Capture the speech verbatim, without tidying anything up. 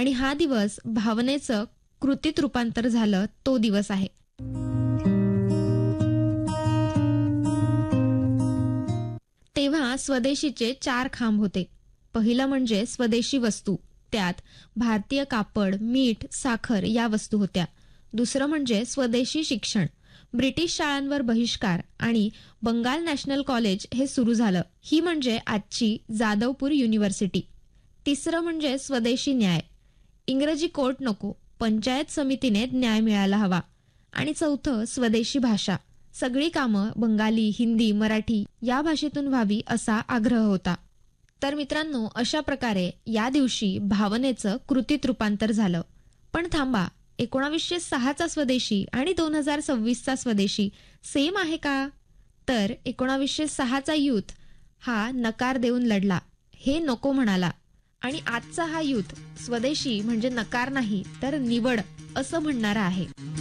आणि हा दिवस भावनेचं कृतीत रूपांतर झालं तो दिवस आहे. तेव्हा स्वदेशीचे चार खांब होते. पहिलं म्हणजे स्वदेशी वस्तू, त्यात भारतीय कापड, मीठ, साखर या वस्तू होत्या. दुसरं म्हणजे स्वदेशी शिक्षण, ब्रिटिश शाळांवर बहिष्कार आणि बंगाल नॅशनल कॉलेज हे सुरू झालं. ही म्हणजे आजची जादवपूर युनिव्हर्सिटी. तिसरं म्हणजे स्वदेशी न्याय, इंग्रजी कोर्ट नको, पंचायत समितीने न्याय मिळायला हवा. आणि चौथं स्वदेशी भाषा, सगळी कामं बंगाली, हिंदी, मराठी या भाषेतून व्हावी असा आग्रह होता. तर मित्रांनो, अशा प्रकारे या दिवशी भावनेचं कृतीत रूपांतर झालं. पण थांबा, एकोणावीसशे सहाचा स्वदेशी आणि दोन हजार सव्वीसचा स्वदेशी सेम आहे का? तर एकोणावीसशे सहाचा यूथ हा नकार देऊन लढला, हे नको म्हणाला. आणि आजचा हा यूथ स्वदेशी म्हणजे नकार नाही तर निवड असं म्हणणारा आहे.